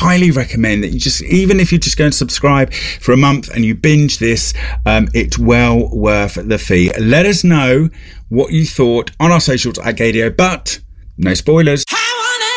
highly recommend that you just, even if you just go and subscribe for a month and you binge this, it's well worth the fee. Let us know what you thought on our socials at Gaydio, but no spoilers.